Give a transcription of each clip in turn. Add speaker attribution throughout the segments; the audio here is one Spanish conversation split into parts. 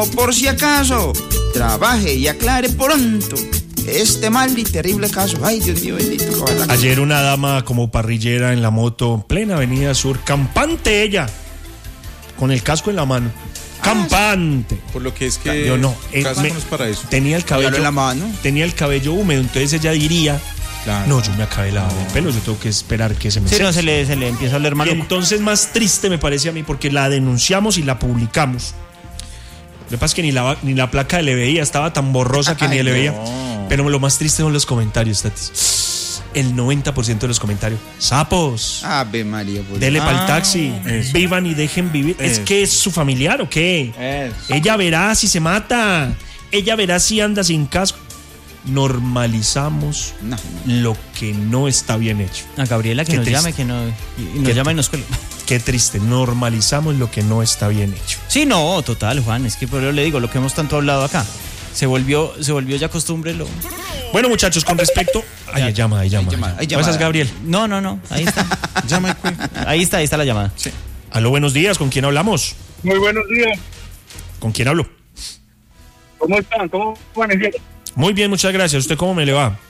Speaker 1: por si acaso, trabaje y aclare pronto este mal y terrible caso. Ay, Dios mío, bendito.
Speaker 2: Ayer una dama como parrillera en la moto, plena Avenida Sur, campante ella, con el casco en la mano. Campante.
Speaker 3: Por lo que es que
Speaker 2: yo no,
Speaker 3: no es para eso.
Speaker 2: Tenía el cabello
Speaker 1: en la mano.
Speaker 2: Tenía el cabello húmedo, entonces ella diría, claro, no, yo me acabé de lavar el pelo, yo tengo que esperar que se me seque.
Speaker 4: Sí, no, se le empieza a oler mal.
Speaker 2: Entonces más triste me parece a mí porque la denunciamos y la publicamos. Lo que pasa es que ni la placa le veía, estaba tan borrosa que ni le veía. Pero lo más triste son los comentarios, Tatis. El 90% de los comentarios. ¡Sapos!
Speaker 1: Ave María.
Speaker 2: Dele pa'l taxi. Eso. Vivan y dejen vivir. Eso. ¿Es que es su familiar o qué? Eso. Ella verá si se mata. Ella verá si anda sin casco. Normalizamos lo que no está bien hecho.
Speaker 4: A Gabriela que nos llame, que nos llama y nos cuelga.
Speaker 2: Qué triste, normalizamos lo que no está bien hecho.
Speaker 4: Sí, no, total, Juan, es que por eso le digo, lo que hemos tanto hablado acá, se volvió ya costumbre.
Speaker 2: Bueno, muchachos, con respecto... Ahí llama. ¿Esa es Gabriel?
Speaker 4: No, ahí está.
Speaker 3: Llama.
Speaker 4: Ahí está la llamada.
Speaker 3: Sí.
Speaker 2: Aló, buenos días, ¿con quién hablamos?
Speaker 5: Muy buenos días.
Speaker 2: ¿Con quién hablo?
Speaker 5: ¿Cómo están? ¿Cómo amanecieron?
Speaker 2: Muy bien, muchas gracias. ¿Usted cómo me le va?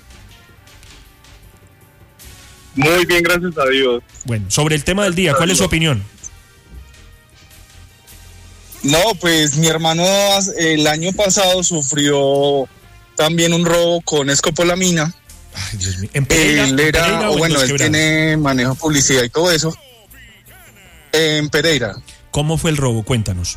Speaker 5: Muy bien, gracias a Dios.
Speaker 2: Bueno, sobre el tema del día, ¿cuál es su opinión?
Speaker 6: No, pues mi hermano el año pasado sufrió también un robo con escopolamina.
Speaker 2: Ay, Dios mío. ¿En Pereira?
Speaker 6: Él tiene manejo de publicidad y todo eso. En Pereira.
Speaker 2: ¿Cómo fue el robo? Cuéntanos.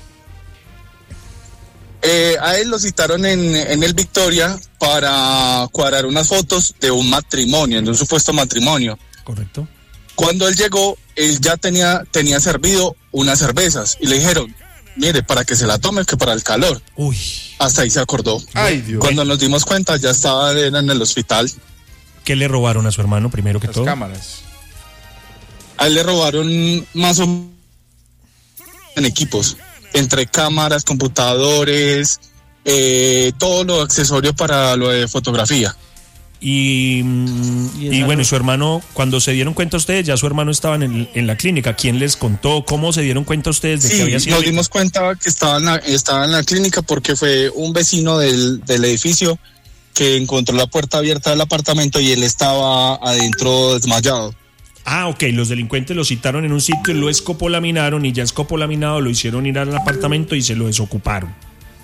Speaker 6: A él lo citaron en el Victoria para cuadrar unas fotos de un matrimonio, de un supuesto matrimonio.
Speaker 2: Correcto.
Speaker 6: Cuando él llegó, él ya tenía servido unas cervezas y le dijeron, mire, para que se la tome, que para el calor.
Speaker 2: Uy.
Speaker 6: Hasta ahí se acordó.
Speaker 3: Ay, Dios.
Speaker 6: Cuando nos dimos cuenta, ya estaba en el hospital.
Speaker 2: ¿Qué le robaron a su hermano primero que todo?
Speaker 3: Las cámaras.
Speaker 6: A él le robaron más o menos en equipos, entre cámaras, computadores, todo lo accesorio para lo de fotografía.
Speaker 2: Y bueno, su hermano, cuando se dieron cuenta ustedes, ya su hermano estaba en la clínica. ¿Quién les contó? ¿Cómo se dieron cuenta ustedes de que había sido?
Speaker 6: Nos dimos cuenta que estaba en la clínica porque fue un vecino del edificio que encontró la puerta abierta del apartamento y él estaba adentro desmayado.
Speaker 2: Ah, ok, los delincuentes lo citaron en un sitio, lo escopolaminaron y ya escopolaminado lo hicieron ir al apartamento y se lo desocuparon.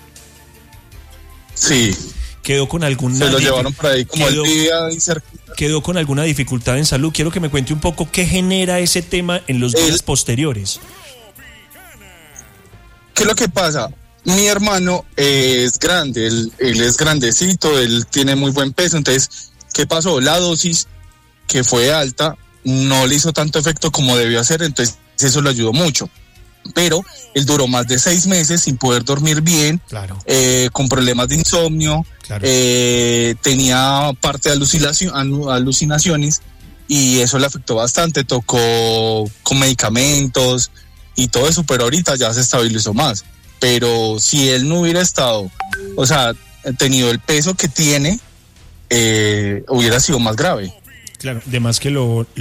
Speaker 6: Sí.
Speaker 2: Quedó con alguna...
Speaker 6: Se lo llevaron por ahí como el día incertidumbre.
Speaker 2: Quedó con alguna dificultad en salud. Quiero que me cuente un poco qué genera ese tema en los días posteriores.
Speaker 6: ¿Qué es lo que pasa? Mi hermano es grande, él es grandecito, él tiene muy buen peso, entonces, ¿qué pasó? La dosis, que fue alta, no le hizo tanto efecto como debió hacer, entonces eso le ayudó mucho. Pero él duró más de 6 meses sin poder dormir bien,
Speaker 2: claro.
Speaker 6: Con problemas de insomnio, claro. Tenía parte de alucinaciones y eso le afectó bastante, tocó con medicamentos y todo eso, pero ahorita ya se estabilizó más. Pero si él no hubiera estado, o sea, tenido el peso que tiene, hubiera sido más grave.
Speaker 2: Claro, además que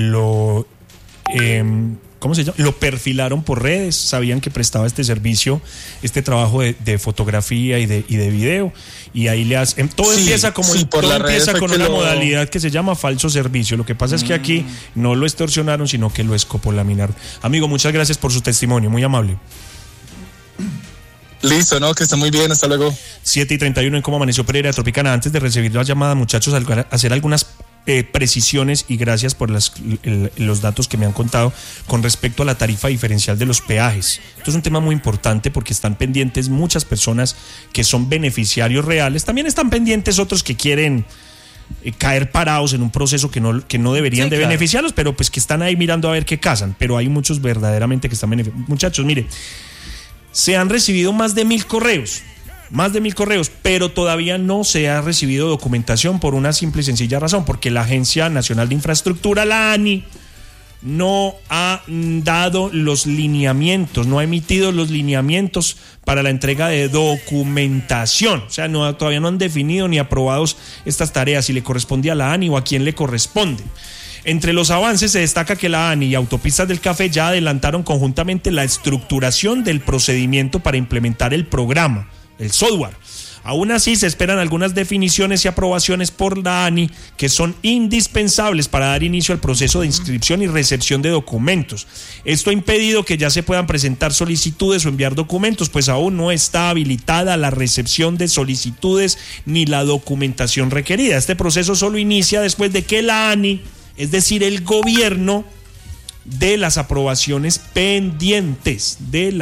Speaker 2: ¿cómo se llama? Lo perfilaron por redes, sabían que prestaba este servicio, este trabajo de fotografía y de video, y ahí le hacen, todo empieza como todo empieza con una modalidad que se llama falso servicio. Lo que pasa es que aquí no lo extorsionaron, sino que lo escopolaminaron. Amigo, muchas gracias por su testimonio, muy amable.
Speaker 6: Listo, ¿no? Que esté muy bien, hasta luego.
Speaker 2: 7:31 en Cómo Amaneció Pereira Tropicana. Antes de recibir la llamada, muchachos, hacer algunas precisiones y gracias por los datos que me han contado con respecto a la tarifa diferencial de los peajes. Esto es un tema muy importante porque están pendientes muchas personas que son beneficiarios reales. También están pendientes otros que quieren caer parados en un proceso que no deberían de beneficiarlos, pero pues que están ahí mirando a ver qué casan. Pero hay muchos verdaderamente que están beneficiados. Muchachos, mire, se han recibido más de 1,000 correos, pero todavía no se ha recibido documentación por una simple y sencilla razón, porque la Agencia Nacional de Infraestructura, la ANI, no ha dado los lineamientos, no ha emitido los lineamientos para la entrega de documentación. O sea, todavía no han definido ni aprobado estas tareas, si le corresponde a la ANI o a quién le corresponde. Entre los avances se destaca que la ANI y Autopistas del Café ya adelantaron conjuntamente la estructuración del procedimiento para implementar el programa, el software. Aún así, se esperan algunas definiciones y aprobaciones por la ANI que son indispensables para dar inicio al proceso de inscripción y recepción de documentos. Esto ha impedido que ya se puedan presentar solicitudes o enviar documentos, pues aún no está habilitada la recepción de solicitudes ni la documentación requerida. Este proceso solo inicia después de que la ANI, es decir, el gobierno, de las aprobaciones pendientes.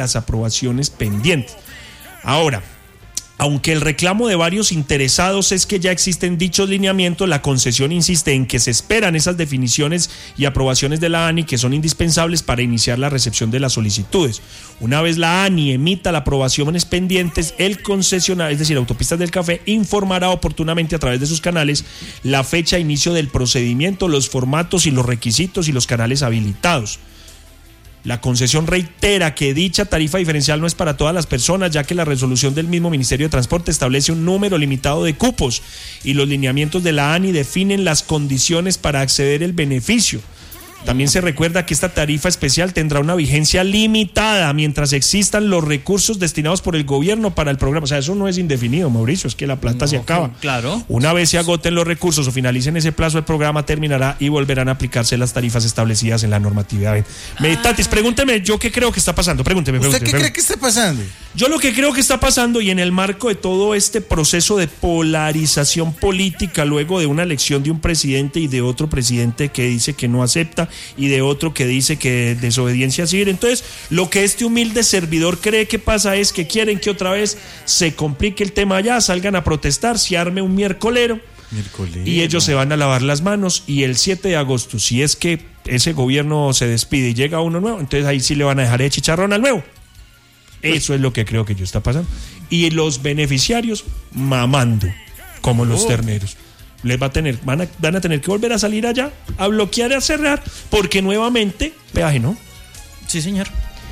Speaker 2: Ahora, aunque el reclamo de varios interesados es que ya existen dichos lineamientos, la concesión insiste en que se esperan esas definiciones y aprobaciones de la ANI que son indispensables para iniciar la recepción de las solicitudes. Una vez la ANI emita las aprobaciones pendientes, el concesionario, es decir, Autopistas del Café, informará oportunamente a través de sus canales la fecha de inicio del procedimiento, los formatos y los requisitos y los canales habilitados. La concesión reitera que dicha tarifa diferencial no es para todas las personas, ya que la resolución del mismo Ministerio de Transporte establece un número limitado de cupos y los lineamientos de la ANI definen las condiciones para acceder al beneficio. También se recuerda que esta tarifa especial tendrá una vigencia limitada mientras existan los recursos destinados por el gobierno para el programa. O sea, eso no es indefinido, Mauricio, es que la plata se acaba.
Speaker 4: Claro.
Speaker 2: Una vez se agoten los recursos o finalicen ese plazo, el programa terminará y volverán a aplicarse las tarifas establecidas en la normatividad. Tatis, pregúnteme, ¿yo qué creo que está pasando? Pregúnteme.
Speaker 3: ¿Usted qué cree que está pasando?
Speaker 2: Yo lo que creo que está pasando, y en el marco de todo este proceso de polarización política, luego de una elección de un presidente y de otro presidente que dice que no acepta, y de otro que dice que desobediencia civil, entonces lo que este humilde servidor cree que pasa es que quieren que otra vez se complique el tema allá, salgan a protestar, se arme un miércolero y ellos se van a lavar las manos, y el 7 de agosto, si es que ese gobierno se despide y llega uno nuevo, entonces ahí sí le van a dejar de chicharrón al nuevo. Eso es lo que creo que yo está pasando. Y los beneficiarios mamando como los terneros. Van a tener que volver a salir allá, a bloquear y a cerrar, porque nuevamente peaje, ¿no?
Speaker 4: Sí, señor.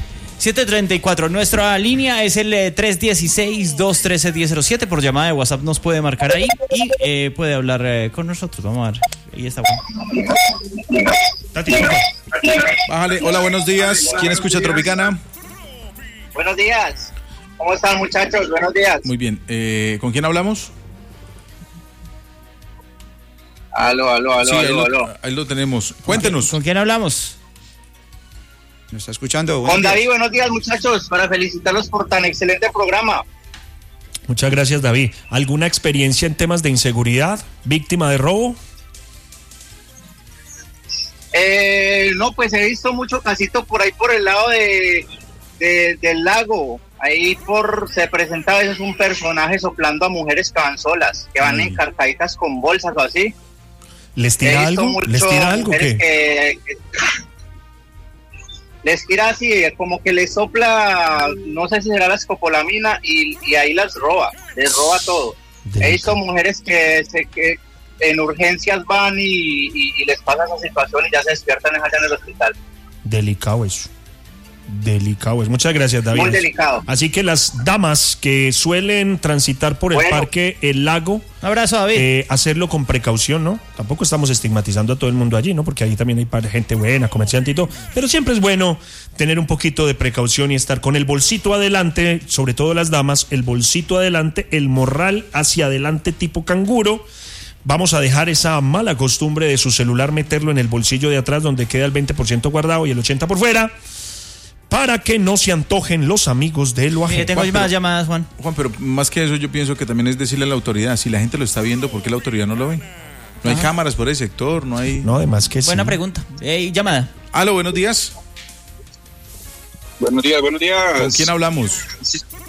Speaker 4: 7:34, nuestra línea es el 316-213-1007, por llamada de WhatsApp nos puede marcar ahí y puede hablar con nosotros. Vamos a ver, ahí está.
Speaker 2: Tati,
Speaker 3: bájale. Hola, buenos días. ¿Quién escucha Tropicana?
Speaker 7: Buenos días. ¿Cómo están, muchachos? Buenos días.
Speaker 3: Muy bien. ¿Con quién hablamos?
Speaker 7: Aló.
Speaker 3: Ahí lo tenemos. Cuéntenos.
Speaker 4: ¿Con quién hablamos?
Speaker 1: ¿Me está escuchando?
Speaker 7: Con David, buenos días, muchachos, para felicitarlos por tan excelente programa.
Speaker 2: Muchas gracias, David. ¿Alguna experiencia en temas de inseguridad? ¿Víctima de robo?
Speaker 7: No, pues he visto mucho casito por ahí por el lado del lago. Ahí se presenta a veces un personaje soplando a mujeres que van solas, que van encartaditas con bolsas o así.
Speaker 2: ¿Les tira algo? ¿Les tira algo qué?
Speaker 7: Les tira así, como que les sopla, no sé si será la escopolamina, y ahí les roba todo. He visto mujeres que en urgencias van y les pasa esa situación y ya se despiertan allá en el hospital.
Speaker 2: Delicado eso. Muchas gracias, David.
Speaker 7: Muy delicado.
Speaker 2: Así que las damas que suelen transitar por el parque El Lago,
Speaker 4: un abrazo, David.
Speaker 2: Hacerlo con precaución, ¿no? Tampoco estamos estigmatizando a todo el mundo allí, ¿no? Porque ahí también hay gente buena, comerciante y todo, pero siempre es bueno tener un poquito de precaución y estar con el bolsito adelante, sobre todo las damas, el bolsito adelante, el morral hacia adelante tipo canguro. Vamos a dejar esa mala costumbre de su celular meterlo en el bolsillo de atrás donde queda el 20% guardado y el 80% por fuera, para que no se antojen los amigos de lo ajeno.
Speaker 4: Tengo más llamadas, Juan.
Speaker 3: Juan, pero más que eso yo pienso que también es decirle a la autoridad, si la gente lo está viendo, ¿por qué la autoridad no lo ve? No hay cámaras por ese sector, no hay...
Speaker 2: No, además que
Speaker 4: Buena
Speaker 2: sí.
Speaker 4: pregunta. Llamada.
Speaker 3: Aló, buenos días.
Speaker 5: Buenos días.
Speaker 3: ¿Con quién hablamos?